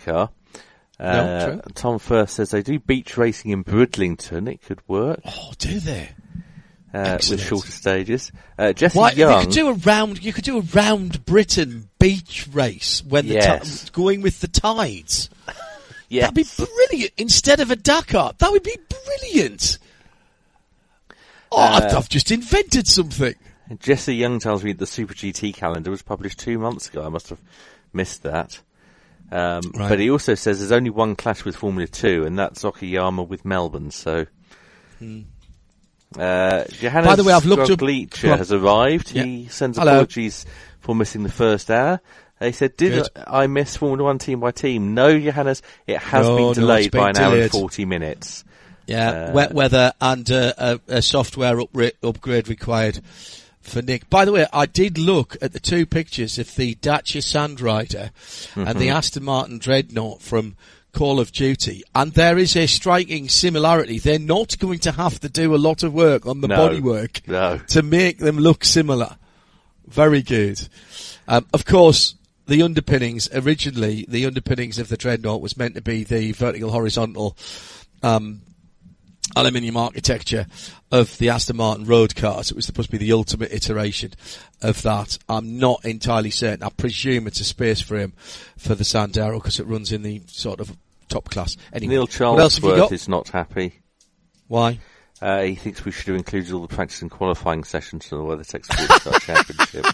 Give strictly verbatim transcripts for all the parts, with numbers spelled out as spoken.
Dakar. Uh, No, true. Tom First says they do beach racing in Bridlington. It could work. Oh, do they? Uh, with shorter stages. Uh, Jesse Why, Young. you could do a round. You could do a round Britain beach race when the Yes. ti- going with the tides. Yes. That'd be brilliant. Instead of a Dakar, that would be brilliant. Oh, Uh, I've, I've just invented something. Jesse Young tells me the Super G T calendar was published two months ago. I must have missed that. Um, Right. But he also says there's only one clash with Formula Two, and that's Okayama with Melbourne. So, Hmm. uh, Johannes By the way, I've looked up- Skogleitcher Well, has arrived. yeah. He sends Hello. apologies for missing the first hour. He said, "Did Good. I miss Formula One team by team?" No, Johannes. It has No, no, been it's delayed been by an hour and delayed. forty minutes. Yeah, Uh, wet weather and uh, a, a software upra- upgrade required for Nick. By the way, I did look at the two pictures of the Dacia Sandrider and the Aston Martin Dreadnought from Call of Duty, and there is a striking similarity. They're not going to have to do a lot of work on the No. bodywork No. to make them look similar. Very good. Um, of course, the underpinnings, originally, the underpinnings of the Dreadnought was meant to be the vertical horizontal um, aluminium architecture of the Aston Martin road cars. It was supposed to be the ultimate iteration of that. I'm not entirely certain. I presume it's a space frame for the Sandero because it runs in the sort of top class. Anyway, Neil what else have you Charlesworth got? is not happy. Why? Uh, he thinks we should have included all the practice and qualifying sessions for the WeatherTech Sportscar Championship.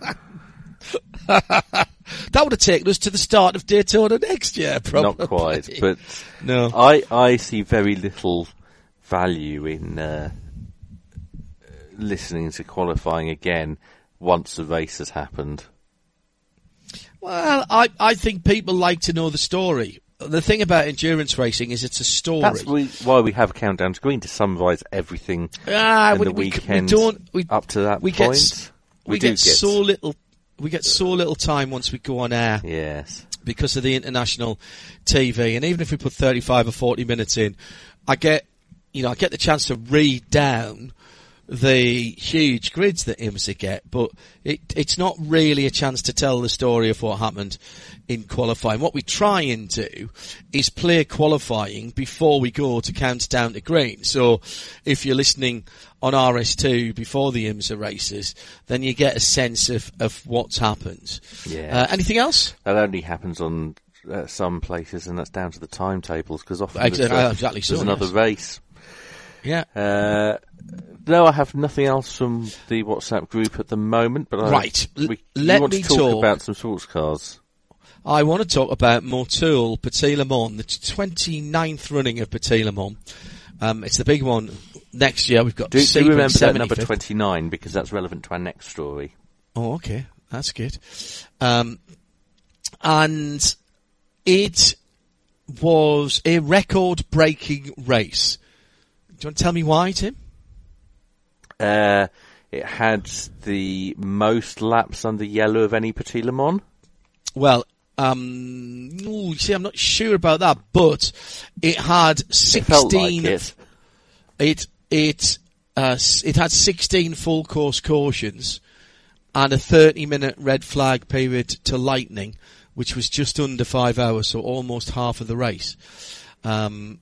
That would have taken us to the start of Daytona next year, probably. Not quite, but No. I, I see very little value in uh, listening to qualifying again once the race has happened. Well, I, I think people like to know the story. The thing about endurance racing is it's a story. That's we, why we have a countdown screen to summarise everything Ah, in we, the we, weekend we don't. We, up to that we point. Get, s- we we do get so little. We get so little time once we go on air Yes. because of the international T V, and even if we put thirty-five or forty minutes in, I get, you know, I get the chance to read down the huge grids that IMSA get, but it, it's not really a chance to tell the story of what happened in qualifying. What we try and do is play qualifying before we go to count down to green. So if you're listening on R S two before the IMSA races, then you get a sense of, of what's happened. Yeah. Uh, anything else? That only happens on uh, some places, and that's down to the timetables, because often Exactly, there's, uh, exactly so, there's another yes. race. Yeah. Uh, no, I have nothing else from the WhatsApp group at the moment, but I, Right. L- we, let you want me to talk, talk- about some sports cars. I want to talk about Motul Petit Le Mans, the twenty-ninth running of Petit Le Mans. Um, it's the big one next year. We've got Do, do Sebring you remember that number seventy-fifth. twenty-nine, because that's relevant to our next story. Oh, okay. That's good. Um, and it was a record-breaking race. Do you want to tell me why, Tim? Uh, it had the most laps under yellow of any Petit Le Mans. Well, um, ooh, you see, I'm not sure about that, but it had It felt like sixteen. it. It it uh, s- it had sixteen full course cautions and a thirty minute red flag period to lightning, which was just under five hours, so almost half of the race. Um,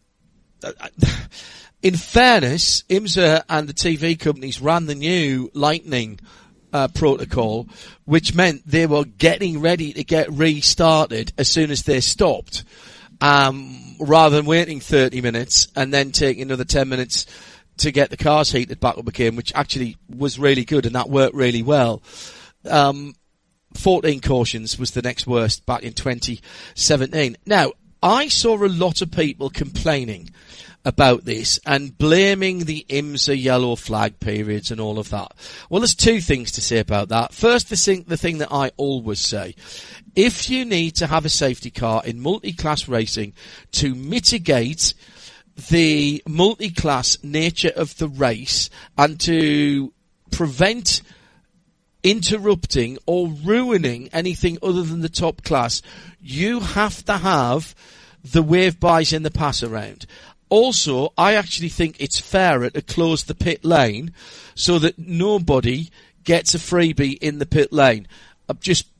in fairness, IMSA and the T V companies ran the new lightning uh, protocol, which meant they were getting ready to get restarted as soon as they stopped. Um, rather than waiting thirty minutes and then taking another ten minutes to get the cars heated back up again, which actually was really good and that worked really well. Um, fourteen cautions was the next worst back in twenty seventeen. Now, I saw a lot of people complaining about this and blaming the IMSA yellow flag periods and all of that. Well, there's two things to say about that. First, the thing, the thing that I always say. If you need to have a safety car in multi-class racing to mitigate the multi-class nature of the race and to prevent interrupting or ruining anything other than the top class, you have to have the wave bys in the pass around. Also, I actually think it's fairer to close the pit lane so that nobody gets a freebie in the pit lane. Uh, just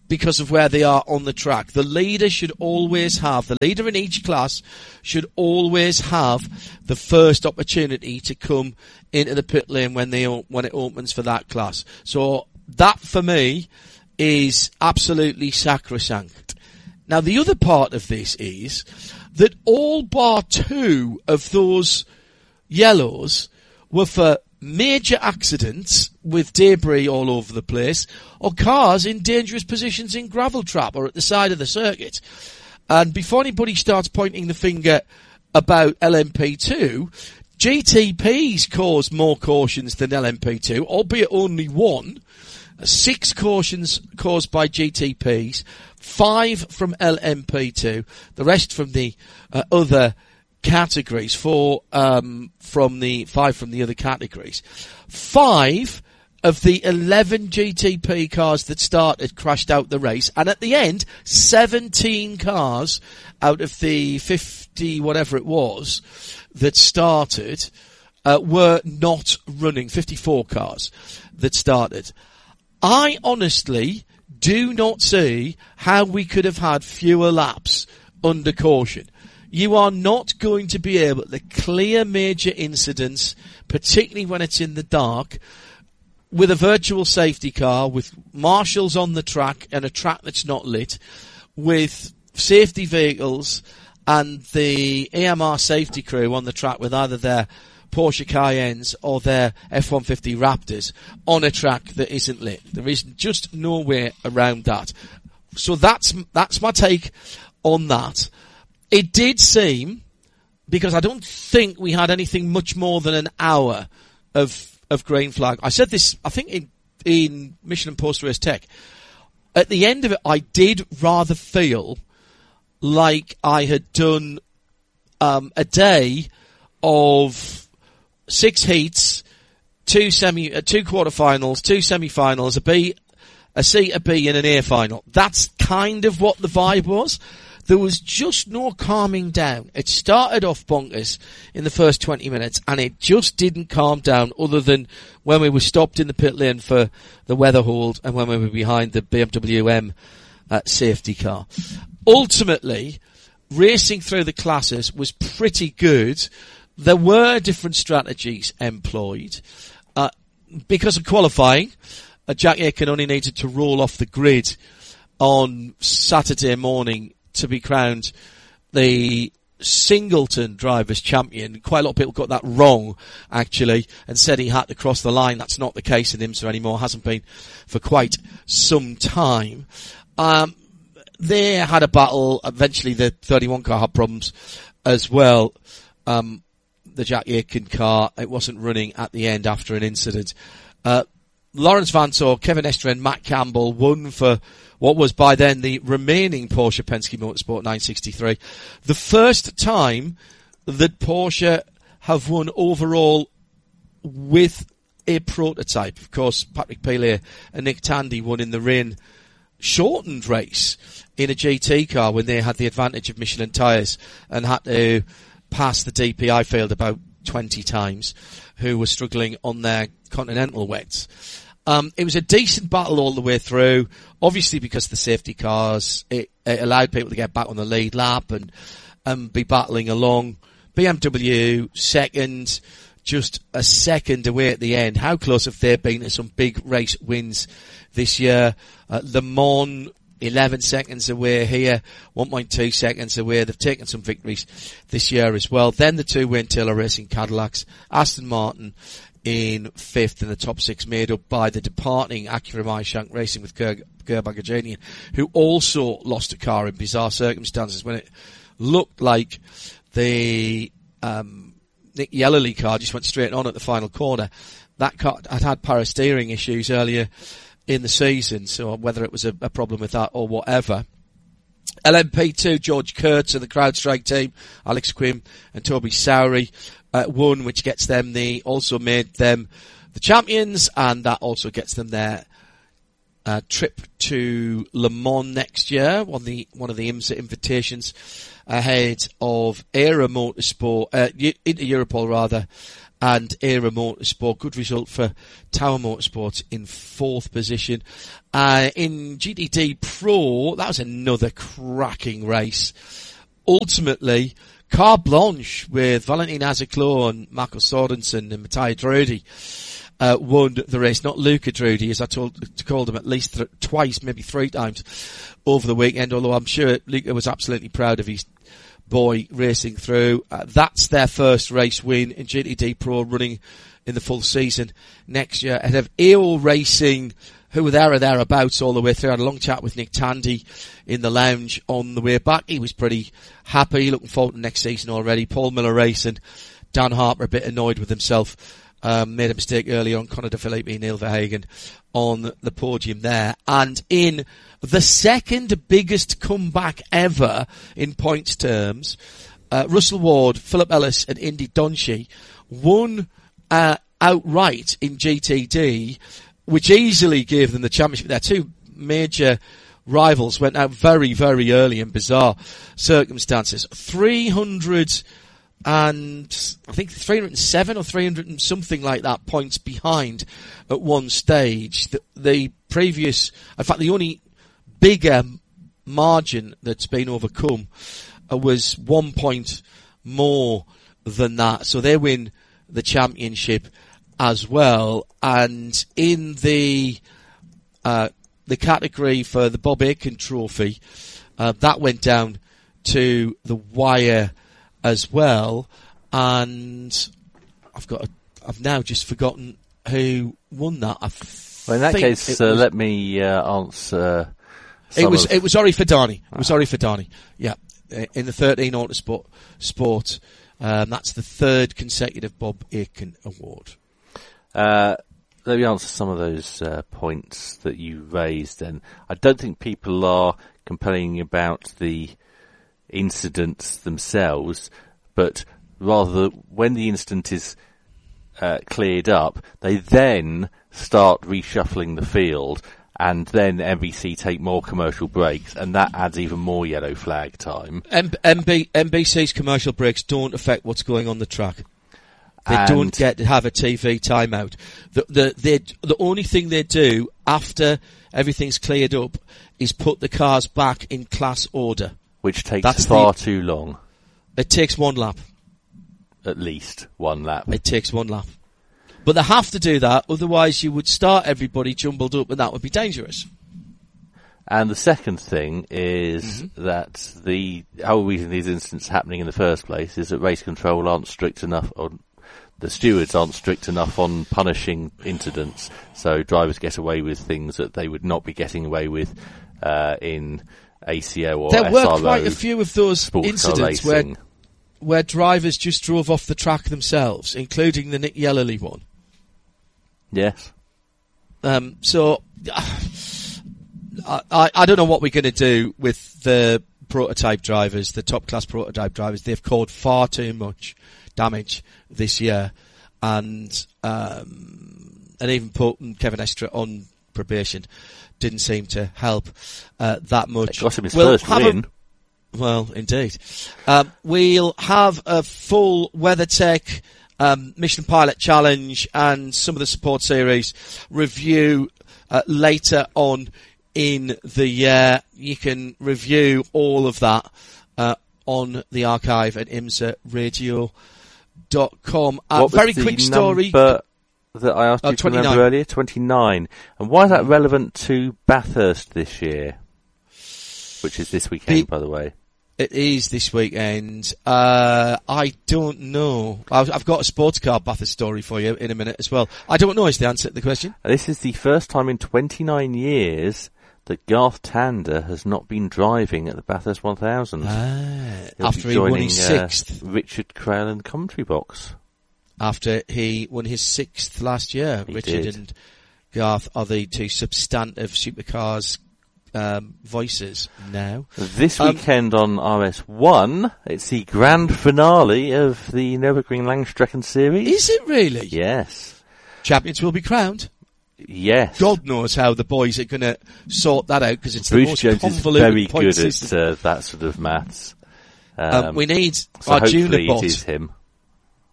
because of where they are on the track. The leader should always have, the leader in each class should always have the first opportunity to come into the pit lane when they when it opens for that class. So that for me is absolutely sacrosanct. Now the other part of this is that all bar two of those yellows were for major accidents with debris all over the place, or cars in dangerous positions in gravel trap or at the side of the circuit. And before anybody starts pointing the finger about L M P two, G T Ps caused more cautions than L M P two, albeit only one. Six cautions caused by G T Ps, five from L M P two, the rest from the uh, other categories, four um, from the five from the other categories. Five of the eleven G T P cars that started crashed out the race, and at the end, seventeen cars out of the fifty whatever it was that started uh, were not running. fifty-four cars that started. I honestly do not see how we could have had fewer laps under caution. You are not going to be able to clear major incidents, particularly when it's in the dark, with a virtual safety car, with marshals on the track and a track that's not lit, with safety vehicles and the A M R safety crew on the track with either their Porsche Cayennes or their F one fifty Raptors on a track that isn't lit. There is just no way around that. So that's that's my take on that. It did seem, because I don't think we had anything much more than an hour of of green flag. I said this, I think, in in Michelin Post Race Tech. At the end of it, I did rather feel like I had done um, a day of six heats, two semi, uh, two quarterfinals, two semi-finals, a B, a C, a B, and an A final. That's kind of what the vibe was. There was just no calming down. It started off bonkers in the first twenty minutes, and it just didn't calm down, other than when we were stopped in the pit lane for the weather hold and when we were behind the B M W M uh, safety car. Ultimately, racing through the classes was pretty good. There were different strategies employed. Uh, because of qualifying, uh, Jack Aitken only needed to roll off the grid on Saturday morning to be crowned the Singleton Drivers' Champion. Quite a lot of people got that wrong, actually, and said he had to cross the line. That's not the case in IMSA anymore. Hasn't been for quite some time. Um, they had a battle. Eventually, the thirty-one car had problems as well. Um, the Jack Aitken car, it wasn't running at the end after an incident. Uh, Lawrence Vanthoor, Kevin Estre and Matt Campbell won for what was by then the remaining Porsche Penske Motorsport nine sixty-three. The first time that Porsche have won overall with a prototype. Of course, Patrick Pilet and Nick Tandy won in the rain shortened race in a G T car when they had the advantage of Michelin tyres and had to pass the D P I field about twenty times, who were struggling on their Continental wets. Um, it was a decent battle all the way through, obviously because the safety cars, it, it allowed people to get back on the lead lap and, and be battling along. B M W second, just a second away at the end. How close have they been to some big race wins this year? Uh, Le Mans, eleven seconds away here, one point two seconds away. They've taken some victories this year as well. Then the two Wayne Taylor Racing Cadillacs, Aston Martin in fifth, and the top six made up by the departing Acura Meyershank Racing with Ger- Gerbagajanian, who also lost a car in bizarre circumstances when it looked like the um, Nick Yellerly car just went straight on at the final corner. That car had had power steering issues earlier in the season, so whether it was a, a problem with that or whatever. L M P two, George Kurtz and the CrowdStrike team, Alex Quim and Toby Sowry, uh, won, which gets them the, also made them the champions, and that also gets them their uh, trip to Le Mans next year, one of the, one of the IMSA invitations ahead of Era Motorsport, uh, Inter Europol rather, and Era Motorsport. Good result for Tower Motorsport in fourth position. Uh, in G T D Pro, that was another cracking race. Ultimately, Carte Blanche with Valentin Azaclo and Marco Sorensen and Matteo Drudi uh, won the race. Not Luca Drudi, as I told, called him at least th- twice, maybe three times over the weekend, although I'm sure Luca was absolutely proud of his boy racing through. Uh, that's their first race win in G T D Pro, running in the full season next year. Ahead of E O Racing, who were there or thereabouts all the way through. I had a long chat with Nick Tandy in the lounge on the way back. He was pretty happy, looking forward to next season already. Paul Miller Racing, Dan Harper a bit annoyed with himself. Um, made a mistake early on. Conor De Philippi and Neil Verhagen on the podium there. And in the second biggest comeback ever in points terms, uh, Russell Ward, Philip Ellis and Indy Donchi won uh, outright in G T D, which easily gave them the championship. Their two major rivals went out very, very early in bizarre circumstances. three hundred and I think three hundred seven or three hundred and something like that points behind at one stage. The, the previous, in fact, the only bigger margin that's been overcome uh, was one point more than that. So they win the championship as well. And in the uh, the category for the Bob Aitken Trophy, uh, that went down to the wire as well. And I've got a, I've now just forgotten who won that. I well, in that think case, uh, let me uh, answer. It was of... it was Ori Fadani. It was Ori Fadani. Yeah, in the thirteen Autosport Sport. Um, that's the third consecutive Bob Aitken Award. Uh, let me answer some of those uh, points that you raised then. I don't think people are complaining about the incidents themselves, but rather when the incident is uh, cleared up, they then start reshuffling the field, and then N B C take more commercial breaks, and that adds even more yellow flag time. M- MB- N B C's commercial breaks don't affect what's going on the track. They And don't get to have a T V timeout. The, the, they, the only thing they do after everything's cleared up is put the cars back in class order. Which takes That's far the, too long. It takes one lap. At least one lap. It takes one lap. But they have to do that, otherwise you would start everybody jumbled up and that would be dangerous. And the second thing is mm-hmm. that the whole reason these incidents are happening in the first place is that race control aren't strict enough, or the stewards aren't strict enough on punishing incidents, so drivers get away with things that they would not be getting away with uh, in A C O or there S R O. There were quite a few of those incidents where, where drivers just drove off the track themselves, including the Nick Yellerly one. Yes. Um, so, I, I, I don't know what we're going to do with the prototype drivers, the top class prototype drivers. They've caused far too much damage this year, and um, and even putting Kevin Estre on probation didn't seem to help uh, that much. It got him his we'll first win. A, well, indeed. Um, we'll have a full WeatherTech Um, Mission Pilot Challenge and some of the support series review uh, later on in the year. You can review all of that uh, on the archive at imsa radio dot com. Uh, what was very the quick story number that I asked uh, you to remember earlier? twenty-nine. And why is that relevant to Bathurst this year? Which is this weekend, the, by the way. It is this weekend. Uh, I don't know. I've, I've got a sports car Bathurst story for you in a minute as well. I don't know is the answer to the question. This is the first time in twenty-nine years that Garth Tander has not been driving at the Bathurst one thousand. Ah, He'll after be he won joining, his sixth. Uh, Richard Craill in the commentary box. After he won his sixth last year. He Richard did. and Garth are the two substantive supercars Um, voices now. This Um, weekend on R S one, it's the grand finale of the Nürburgring Langstrecken series. Is it really? Yes. Champions will be crowned. Yes. God knows how the boys are going to sort that out, because it's Bruce the most Jones is convoluted very point good system. at uh, that sort of maths. Um, Um, we need so our hopefully junior it bot. is him.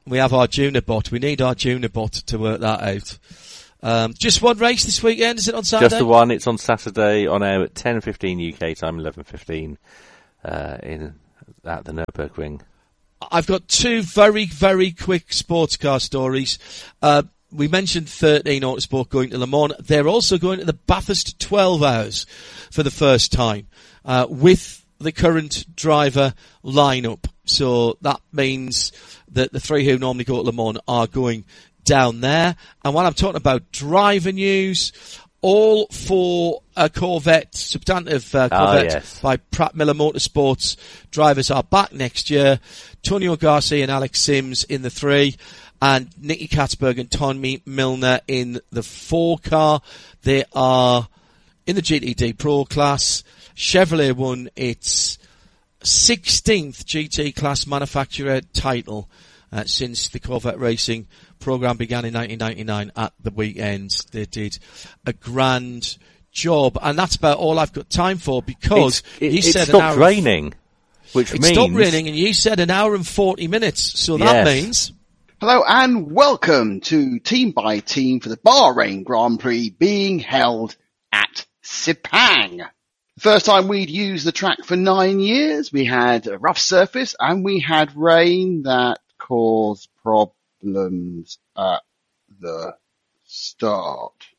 We have our Junibot. We need our Junibot to work that out. Um, just one race this weekend, is it on Saturday? Just the one. It's on Saturday on air at ten fifteen U K time, eleven fifteen uh, in at the Nürburgring. I've got two very, very quick sports car stories. Uh, we mentioned thirteen Autosport going to Le Mans. They're also going to the Bathurst twelve hours for the first time uh, with the current driver lineup. So that means that the three who normally go to Le Mans are going down there. And while I'm talking about driver news, all four uh, Corvette, substantive uh, Corvette oh, yes. by Pratt Miller Motorsports drivers are back next year. Tonio Garcia and Alex Sims in the three, and Nicky Katzberg and Tommy Milner in the four car. They are in the G T D Pro class. Chevrolet won its sixteenth G T class manufacturer title uh, since the Corvette racing program began in nineteen ninety-nine at the weekend. They did a grand job, and that's about all I've got time for because it's, it, he it said stopped an hour raining, which it means stopped raining, and you said an hour and forty minutes. So that yes. means hello and welcome to Team by Team for the Bahrain Grand Prix being held at Sepang. The first time we'd used the track for nine years, we had a rough surface and we had rain that caused problems at the start.